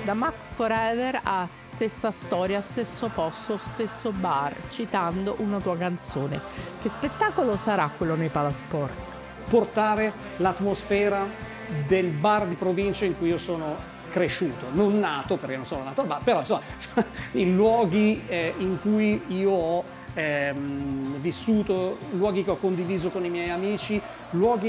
da Max Forever a stessa storia, stesso posto, stesso bar, citando una tua canzone. Che spettacolo sarà quello nei Palasport? Portare l'atmosfera del bar di provincia in cui io sono cresciuto, non nato, perché non sono nato al bar, però insomma i luoghi in cui io ho vissuto, luoghi che ho condiviso con i miei amici, luoghi